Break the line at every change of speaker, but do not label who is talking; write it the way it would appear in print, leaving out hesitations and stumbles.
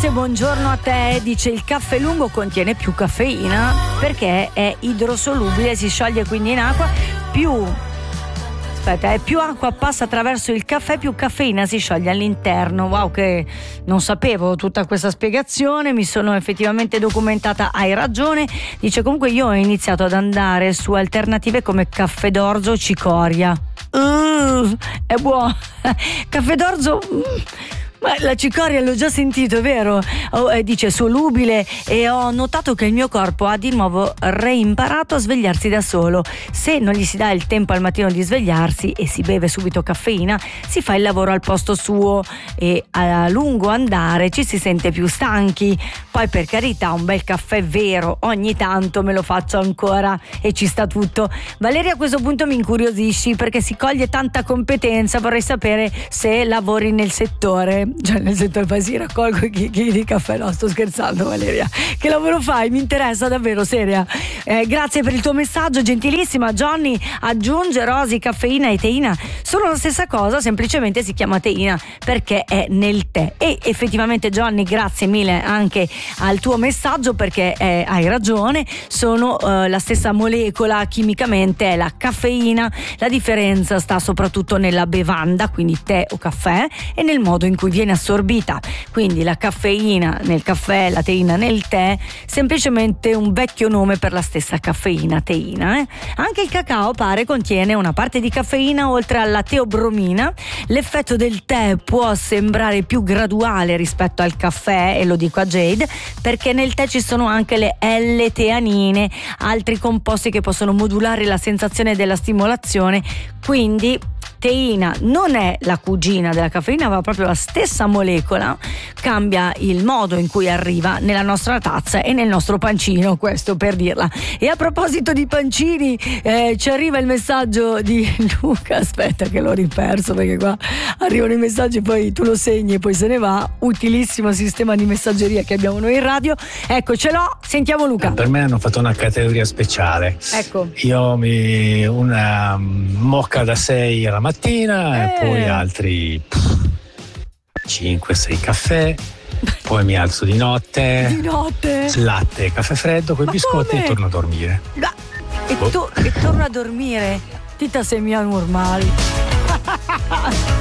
Grazie, buongiorno a te. Dice il caffè lungo contiene più caffeina perché è idrosolubile, si scioglie quindi in acqua. Più acqua passa attraverso il caffè, più caffeina si scioglie all'interno. Wow, che non sapevo tutta questa spiegazione, mi sono effettivamente documentata, hai ragione. Dice comunque io ho iniziato ad andare su alternative come caffè d'orzo o cicoria. È buono. Caffè d'orzo. Ma la cicoria l'ho già sentito, è vero? Dice solubile, e ho notato che il mio corpo ha di nuovo reimparato a svegliarsi da solo. Se non gli si dà il tempo al mattino di svegliarsi e si beve subito caffeina, si fa il lavoro al posto suo e a lungo andare ci si sente più stanchi. Poi per carità, un bel caffè vero ogni tanto me lo faccio ancora e ci sta tutto. Valeria, a questo punto mi incuriosisci perché si coglie tanta competenza. Vorrei sapere se lavori nel settore, cioè nel settore, poi si raccolgo chi di caffè. No, sto scherzando, Valeria. Che lavoro fai? Mi interessa davvero, seria. Grazie per il tuo messaggio, gentilissima. Johnny aggiunge: Rosy, caffeina e teina sono la stessa cosa, semplicemente si chiama teina perché è nel tè. E effettivamente, Johnny, grazie mille anche al tuo messaggio, perché hai ragione, sono la stessa molecola chimicamente, è la caffeina. La differenza sta soprattutto nella bevanda, quindi tè o caffè, e nel modo in cui viene assorbita. Quindi la caffeina nel caffè, la teina nel tè, semplicemente un vecchio nome per la stessa caffeina, teina. Anche il cacao pare contiene una parte di caffeina oltre alla teobromina. L'effetto del tè può sembrare più graduale rispetto al caffè, e lo dico a Jade perché nel tè ci sono anche le L-teanine, altri composti che possono modulare la sensazione della stimolazione. Quindi teina non è la cugina della caffeina, ma proprio la stessa molecola, cambia il modo in cui arriva nella nostra tazza e nel nostro pancino, questo per dirla. E a proposito di pancini, ci arriva il messaggio di Luca, aspetta che l'ho riperso perché qua arrivano i messaggi, poi tu lo segni e poi se ne va. Utilissimo sistema di messaggeria che abbiamo noi in radio. Ecco, ce l'ho, sentiamo Luca.
Per me hanno fatto una categoria speciale.
Ecco.
Io una mocca da 6 alla mattina e poi altri 5-6 caffè, poi mi alzo di notte, latte, caffè freddo con i biscotti e torno a dormire.
E torno a dormire? Tita sei mia normale.